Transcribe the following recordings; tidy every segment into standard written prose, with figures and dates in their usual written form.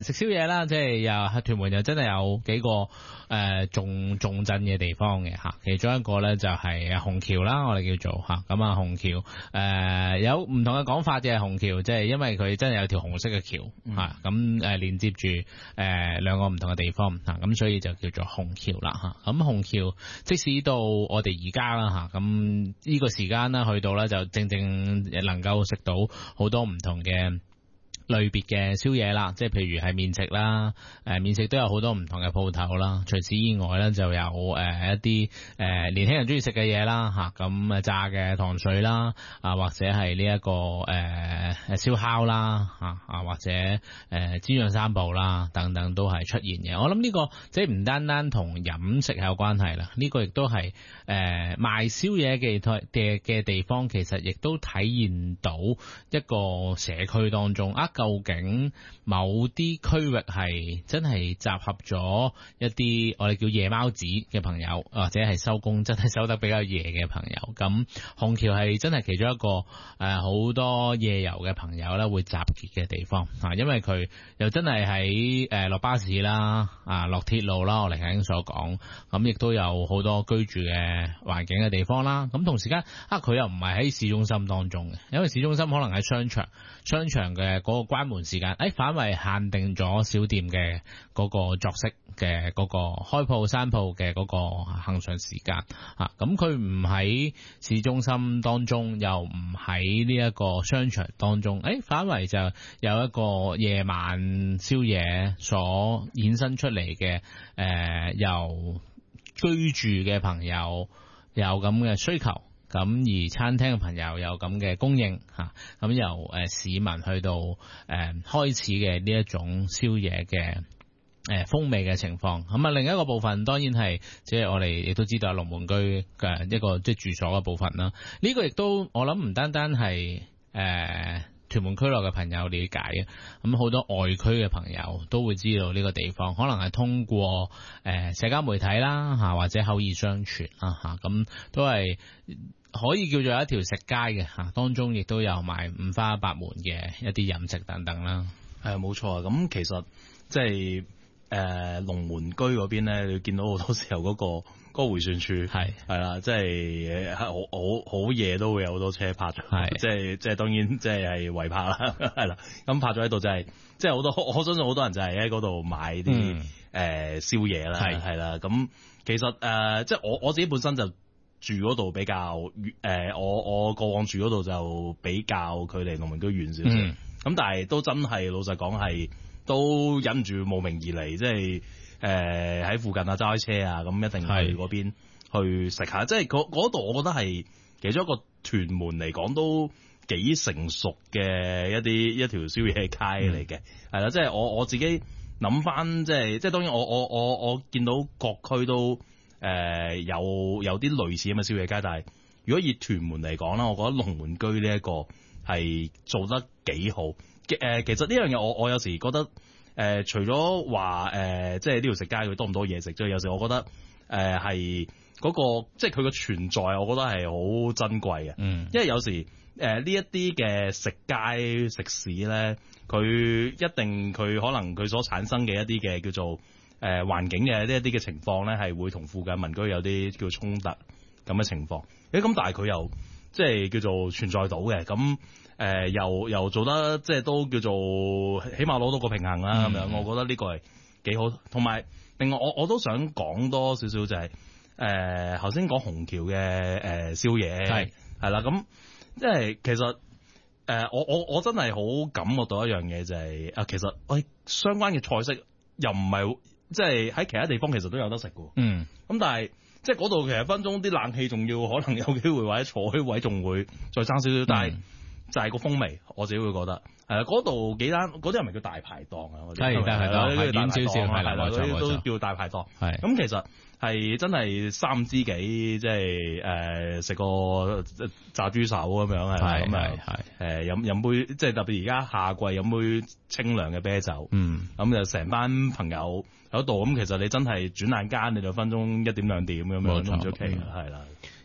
食宵夜啦，即係又喺屯門又真係有幾個重鎮嘅地方嘅嚇，其中一個咧就係紅橋啦，我哋叫做嚇，咁啊紅橋有唔同嘅講法嘅紅橋，即係因為佢真係有條紅色嘅橋嚇，咁連接住兩個唔同嘅地方嚇，咁所以就叫做紅橋啦嚇。咁紅橋即使到我哋而家啦嚇，咁呢個時間啦去到咧就正正能夠食到好多唔同嘅類別嘅宵夜啦，即係譬如係麵食啦，麵食都有好多唔同嘅鋪頭啦。除此以外咧，就有一啲年輕人中意食嘅嘢啦嚇，咁炸嘅糖水啦，或者係呢一個燒烤啦嚇，或者煎釀三寶啦等等都係出現嘅。我諗呢個即係唔單單同飲食有關係啦，呢個亦都係賣宵夜嘅地方，其實亦都體現到一個社區當中究竟某啲區域係真係集合咗一啲我哋叫夜貓子嘅朋友，或者係收工真係收得比較夜嘅朋友。咁紅橋係真係其中一個好多夜遊嘅朋友咧會集結嘅地方啊，因為佢又真係喺落巴士啦落鐵路啦，我哋頭先所講，咁亦都有好多居住嘅環境嘅地方啦。咁同時間佢又唔係喺市中心當中嘅，因為市中心可能喺商場嘅嗰個關門時間，反為限定咗小店嘅嗰個作息嘅嗰個開鋪閂鋪嘅嗰個行上時間咁佢唔喺市中心當中，又唔喺呢一個商場當中，反為就有一個夜晚宵夜所衍生出嚟嘅由居住嘅朋友有咁嘅需求。咁而餐廳嘅朋友有咁嘅供應咁由市民去到開始嘅呢一種宵夜嘅風味嘅情況。咁另一個部分當然係即係我哋亦都知道龍門居嘅一個即係住所嘅部分啦。呢個亦都我諗唔單單係屯門區內嘅朋友了解嘅，咁好多外區嘅朋友都會知道呢個地方，可能係通過社交媒體啦或者口耳相傳啦咁都係可以叫做一條食街嘅當中亦都有賣五花八門嘅一啲飲食等等啦。 係冇錯啊！咁其實即係龍門居嗰邊咧，你見到好多時候嗰個迴旋處係啦，即係好夜都會有好多車泊咗，即係當然即係違泊啦，係啦。咁泊咗喺度就係即係好多，我相信好多人就係喺嗰度買啲宵夜啦，係啦。咁其實即係我自己本身就住嗰度比較我過往住嗰度就比較距離龍門居遠少少，咁但係都真係老實講係都忍唔住慕名而嚟，即係喺附近揸開車咁一定去嗰邊去食下，即係嗰度我覺得係其中一個屯門嚟講都幾成熟嘅一條宵夜街嚟嘅，係啦，即係我自己諗翻，即係當然我見到各區都有啲類似咁嘅宵夜街，但係如果以屯門嚟講啦，我覺得龍門居呢一個係做得幾好。其實呢樣嘢我有時覺得除咗話即係呢條食街佢多唔多嘢食，即係有時我覺得係嗰個即係佢嘅存在，我覺得係好珍貴嘅。因為有時呢一啲嘅食街食肆咧，佢可能佢所產生嘅一啲嘅叫做環境嘅呢一啲嘅情況咧，係會同附近民居有啲叫衝突咁嘅情況。咁但係佢又即係叫做存在到嘅，咁又做得即係都叫做起碼攞到個平衡啦咁樣。我覺得呢個係幾好。同埋另外我都想講多少少就係頭先講紅橋嘅宵夜係啦，咁即係其實我真係好感覺到一樣嘢就係其實相關嘅菜式又唔係即係喺其他地方其實都有得食嘅。咁但係即係嗰度其實分鐘啲冷氣仲要可能有機會或者坐啲位仲會再爭少少，但係就係個風味，我自己會覺得嗰度幾單嗰啲係咪叫大排檔啊？係大排檔，係點少少係啦，嗰啲都叫大排檔。咁其實係真係三知己，即係食個炸豬手咁樣係咁飲杯，即係特別而家夏季飲杯清涼嘅啤酒。咁就成班朋友喺度，咁其實你真係轉眼間你就分鐘1點2點咁樣都唔出奇係啦。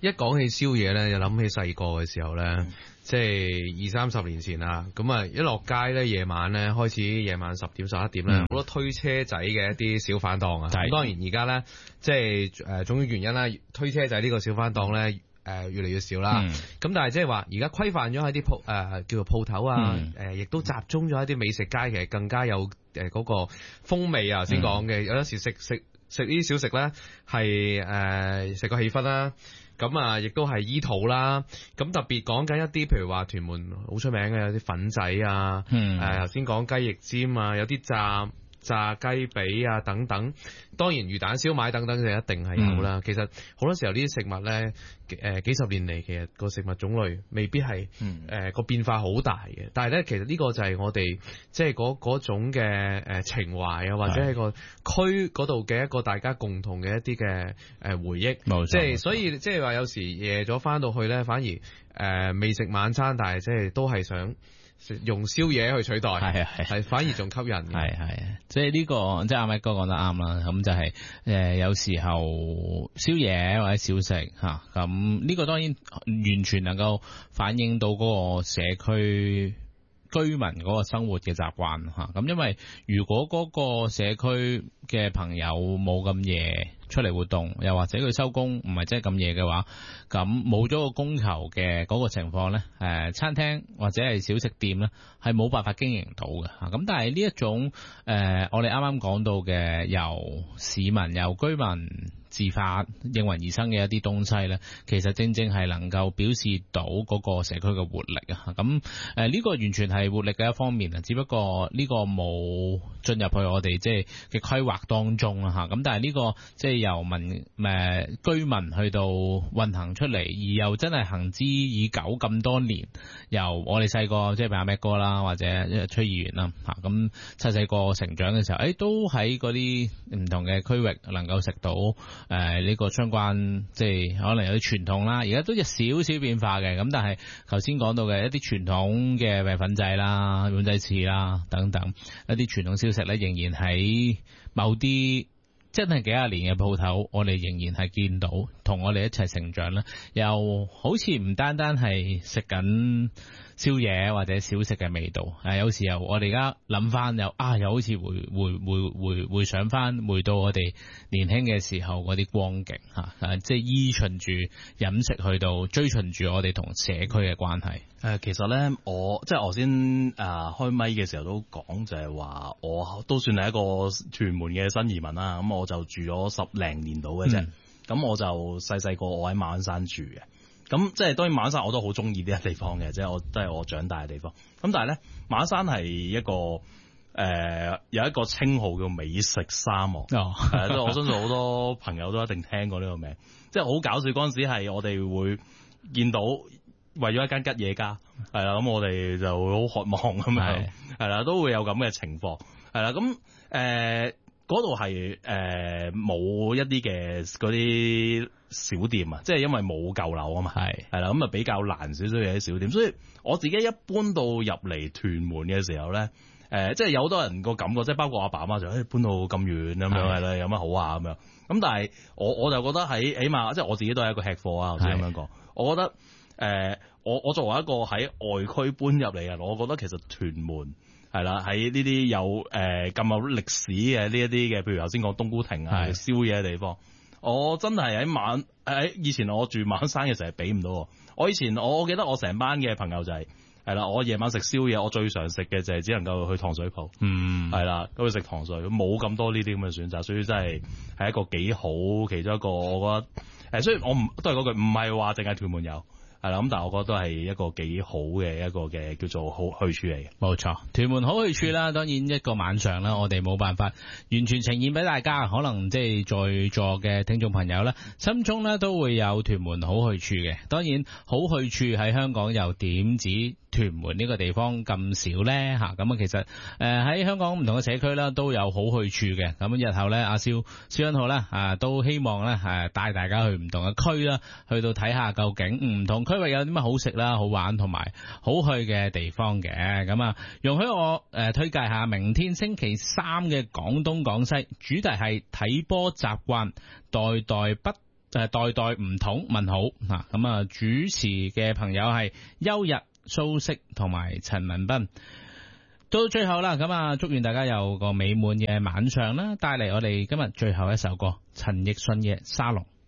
一講起宵夜咧，就諗起細個嘅時候咧，即係20-30年前啦。咁啊，一落街咧，夜晚咧開始夜晚10點11點咧，好多推車仔嘅一啲小販檔啊。咁當然而家咧，即係種種原因啦，推車仔呢個小販檔咧。越嚟越少啦，咁但係即係話而家規範咗喺啲叫做鋪頭啊，亦都集中咗喺啲美食街，其實更加有嗰個風味啊。先講嘅有陣時食呢啲小食咧，係食個氣氛啦，咁啊亦都係醫肚啦。咁特別講緊一啲譬如話屯門好出名嘅有啲粉仔啊，頭先講雞翼尖啊，有啲炸雞髀啊等等，當然魚蛋燒賣等等就一定係有啦。其實好多時候呢啲食物咧，幾十年嚟其實個食物種類未必係個變化好大嘅。但係咧，其實呢個就係我哋即係嗰種嘅情懷啊，或者係個區嗰度嘅一個大家共同嘅一啲嘅回憶。冇錯，即係所以即係話有時夜咗翻到去咧，反而未食晚餐，但係即係都係想用宵夜去取代，係反而仲吸引嘅。係， 即係呢個即係阿麥哥講得啱啦。咁就係有時候宵夜或者小食嚇，咁呢個當然完全能夠反映到嗰個社區居民嗰個生活嘅習慣嚇。咁因為如果嗰個社區嘅朋友冇咁夜出嚟活動，又或者佢收工唔係真係咁夜嘅話，咁冇咗個供求嘅嗰個情況呢，餐廳或者係小食店呢，係冇辦法經營到嘅嚇。咁但係呢一種我哋啱啱講到嘅由市民由居民自發應運而生嘅一啲東西呢，其實正正係能夠表示到嗰個社區嘅活力啊！咁呢個完全係活力嘅一方面啊，只不過呢個冇進入去我哋即係嘅規劃當中啦嚇。咁但係呢個即係由居民去到運行出嚟，而又真係行之已久咁多年，由我哋細個即係阿咩哥啦，或者崔議員啦嚇，咁細個成長嘅時候，都喺嗰啲唔同嘅區域能夠食到。呢個相關即係可能有啲傳統啦，而家都有少少變化嘅。咁但係頭先講到嘅一啲傳統嘅米粉仔啦、碗仔翅啦等等一啲傳統小食咧，仍然喺某啲真係幾廿年嘅鋪頭，我哋仍然係見到，同我哋一齊成長啦。又好似唔單單係食緊宵夜或者小食嘅味道，有時候我哋而家諗翻又好似回想翻回到我哋年輕嘅時候嗰啲光景嚇，即係依循住飲食去到追尋住我哋同社區嘅關係。 其實咧，我先開咪嘅時候都講，就係話我都算係一個屯門嘅新移民啦。咁我就住咗10零年度嘅啫。咁我就細個我喺馬鞍山住嘅。咁即係當然馬鞍山我都好中意呢個地方嘅，即係都係我長大嘅地方。咁但係咧，馬鞍山係一個有一個稱號叫美食沙漠。我相信好多朋友都一定聽過呢個名。即係好搞笑，嗰陣時係我哋會見到為咗一間吉野家，係啦，咁我哋就會好渴望咁樣，係啦，都會有咁嘅情況，係啦，咁嗰度係冇一啲嘅嗰啲小店啊，即係因為冇舊樓啊嘛，係啦，咁啊比較難少少嘅啲小店，所以我自己一搬到入嚟屯門嘅時候咧，即係有好多人個感覺，即係包括阿爸阿媽就搬到咁遠咁樣係啦，有乜好啊咁樣，咁但係我就覺得起碼即係我自己都係一個吃貨啊，頭先咁樣講，我覺得我作為一個喺外區搬入嚟嘅人，我覺得其實屯門係啦，喺呢啲有咁有歷史嘅呢一啲嘅，譬如頭先講冬菇亭啊，宵夜嘅地方，我真係喺以前我住馬鞍山嘅時候係俾唔到我。我記得我成班嘅朋友就係啦，我夜晚食宵夜，我最常食嘅就係只能夠去糖水鋪，係啦，咁去食糖水，冇咁多呢啲咁嘅選擇，所以真係一個幾好其中一個，我覺得雖然我都係嗰句，唔係話淨係屯門有。係啦，咁但係我覺得都係一個幾好嘅一個嘅叫做好去處嚟嘅。 冇錯，屯門好去處啦。當然一個晚上啦，我哋冇辦法完全呈現俾大家，可能即係在座嘅聽眾朋友咧，心中咧都會有屯門好去處嘅。當然好去處喺香港又點止屯門呢個地方咁少咧嚇？咁啊其實喺香港唔同嘅社區啦都有好去處嘅。咁日後咧阿蕭恩浩咧都希望咧帶大家去唔同嘅區啦，去到睇下究竟唔同區域有啲乜好食啦、好玩同埋好去嘅地方嘅。咁啊，容許我推介下明天星期3嘅廣東廣西，主題係睇波習慣，代代不代代唔同問好吓，咁啊主持嘅朋友係邱日、蘇軾同埋陳文斌。到最後啦，咁啊祝願大家有個美滿嘅晚上啦，帶嚟我哋今日最後一首歌，陳奕迅嘅《沙龍》。